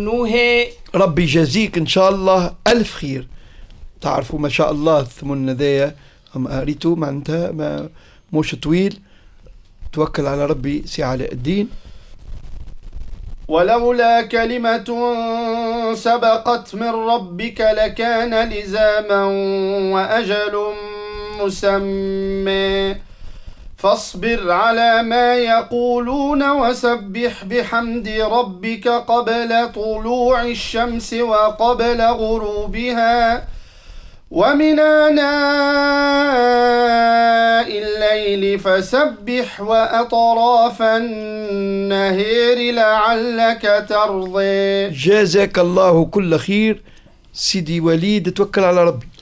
نوهي ربي يجازيك إن شاء الله ألف خير. تعرفوا ما شاء الله الثمن ذايا هم قريتوا معناتها ما موش طويل. توكل على ربي سي علاء الدين. ولولا كلمة سبقت من ربك لكان لزاما وأجل مسمى فاصبر على ما يقولون وسبح بحمد ربك قبل طلوع الشمس وقبل غروبها ومن آناء الليل فسبح وأطراف النهار لعلك ترضي. جزاك الله كل خير سيدي وليد. توكل على ربي.